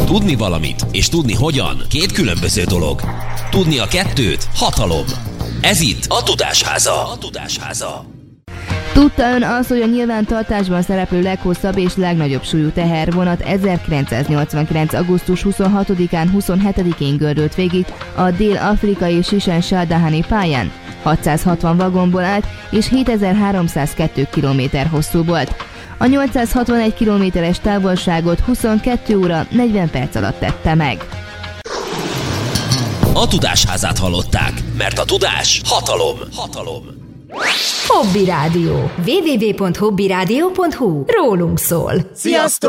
Tudni valamit és tudni hogyan két különböző dolog. Tudni a kettőt hatalom. Ez itt a Tudásháza. Tudta ön az, hogy a nyilvántartásban szereplő leghosszabb és legnagyobb súlyú tehervonat 1989. augusztus 26-án, 27-én gördült végig a dél-afrikai Sishen-Saldahani pályán? 660 vagonból állt, és 7302 km hosszú volt. A 861 kilométeres távolságot 22 óra 40 perc alatt tette meg. A Tudásházát hallották, mert a tudás hatalom. Hobby Rádió. www.hobbyradio.hu. Rólunk szól. Sziasztok!